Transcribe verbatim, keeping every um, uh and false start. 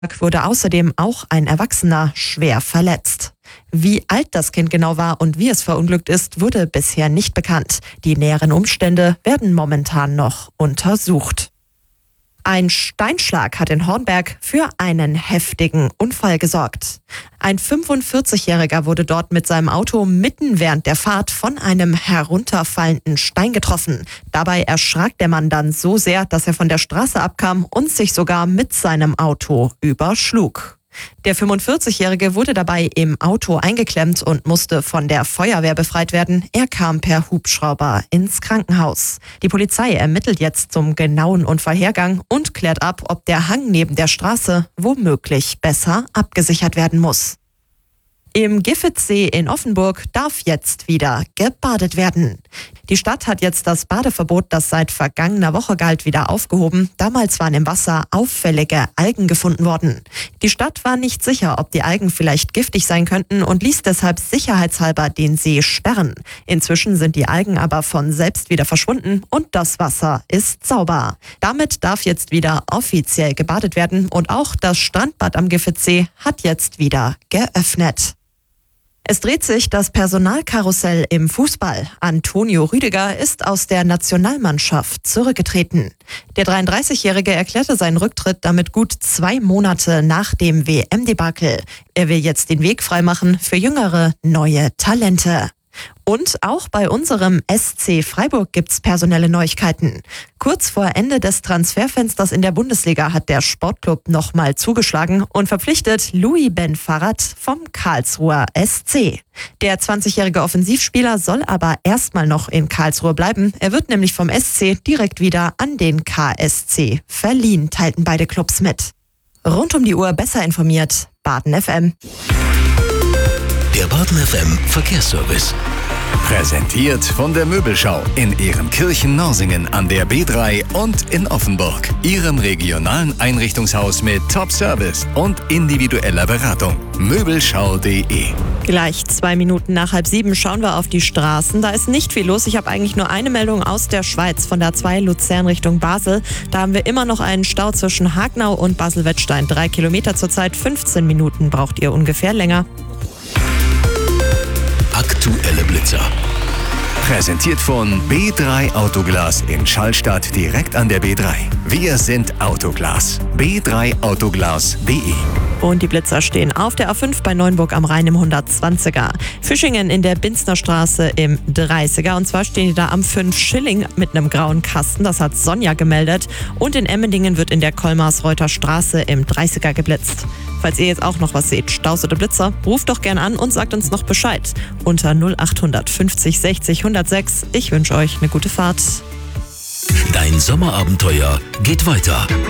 wurde außerdem auch ein Erwachsener schwer verletzt. Wie alt das Kind genau war und wie es verunglückt ist, wurde bisher nicht bekannt. Die näheren Umstände werden momentan noch untersucht. Ein Steinschlag hat in Hornberg für einen heftigen Unfall gesorgt. Ein fünfundvierzigjähriger wurde dort mit seinem Auto mitten während der Fahrt von einem herunterfallenden Stein getroffen. Dabei erschrak der Mann dann so sehr, dass er von der Straße abkam und sich sogar mit seinem Auto überschlug. Der fünfundvierzigjährige wurde dabei im Auto eingeklemmt und musste von der Feuerwehr befreit werden. Er kam per Hubschrauber ins Krankenhaus. Die Polizei ermittelt jetzt zum genauen Unfallhergang und klärt ab, ob der Hang neben der Straße womöglich besser abgesichert werden muss. Im Giffitsee in Offenburg darf jetzt wieder gebadet werden. Die Stadt hat jetzt das Badeverbot, das seit vergangener Woche galt, wieder aufgehoben. Damals waren im Wasser auffällige Algen gefunden worden. Die Stadt war nicht sicher, ob die Algen vielleicht giftig sein könnten und ließ deshalb sicherheitshalber den See sperren. Inzwischen sind die Algen aber von selbst wieder verschwunden und das Wasser ist sauber. Damit darf jetzt wieder offiziell gebadet werden und auch das Strandbad am Giffitsee hat jetzt wieder geöffnet. Es dreht sich das Personalkarussell im Fußball. Antonio Rüdiger ist aus der Nationalmannschaft zurückgetreten. Der dreiunddreißigjährige erklärte seinen Rücktritt damit gut zwei Monate nach dem W M-Debakel. Er will jetzt den Weg freimachen für jüngere, neue Talente. Und auch bei unserem S C Freiburg gibt's personelle Neuigkeiten. Kurz vor Ende des Transferfensters in der Bundesliga hat der Sportclub nochmal zugeschlagen und verpflichtet Louis Ben-Farhat vom Karlsruher S C. Der zwanzigjährige Offensivspieler soll aber erstmal noch in Karlsruhe bleiben. Er wird nämlich vom S C direkt wieder an den K S C verliehen, teilten beide Clubs mit. Rund um die Uhr besser informiert, Baden F M. Der Baden F M Verkehrsservice. Präsentiert von der Möbelschau in Ehrenkirchen-Norsingen an der B drei und in Offenburg. Ihrem regionalen Einrichtungshaus mit Top-Service und individueller Beratung. Möbelschau punkt de. Gleich zwei Minuten nach halb sieben schauen wir auf die Straßen. Da ist nicht viel los. Ich habe eigentlich nur eine Meldung aus der Schweiz von der A zwei Luzern Richtung Basel. Da haben wir immer noch einen Stau zwischen Hagnau und Basel-Wettstein. Drei Kilometer zurzeit, fünfzehn Minuten braucht ihr ungefähr länger. Aktuelle Blitzer. Präsentiert von B drei Autoglas in Schallstadt direkt an der B drei. Wir sind Autoglas. b drei autoglas punkt de. Und die Blitzer stehen auf der A fünf bei Neuenburg am Rhein im hundertzwanziger. Fischingen in der Binzner Straße im dreißiger. Und zwar stehen die da am fünf Schilling mit einem grauen Kasten. Das hat Sonja gemeldet. Und in Emmendingen wird in der Kolmars-Reuter Straße im dreißiger geblitzt. Falls ihr jetzt auch noch was seht, Staus oder Blitzer, ruft doch gern an und sagt uns noch Bescheid. Unter null acht fünfzig sechzig hundertsechs. Ich wünsche euch eine gute Fahrt. Dein Sommerabenteuer geht weiter.